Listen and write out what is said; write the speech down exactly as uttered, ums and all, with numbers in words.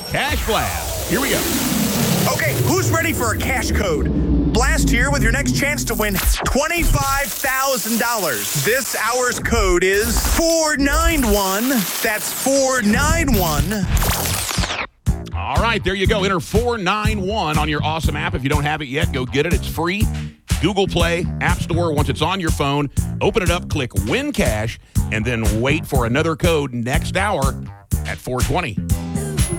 Cash Blast. Here we go. Okay, who's ready for a cash code? Blast here with your next chance to win twenty-five thousand dollars. This hour's code is four nine one. That's four nine one. All right, there you go. Enter four nine one on your awesome app. If you don't have it yet, go get it. It's free. Google Play, App Store. Once it's on your phone, open it up, click Win Cash, and then wait for another code next hour at four twenty.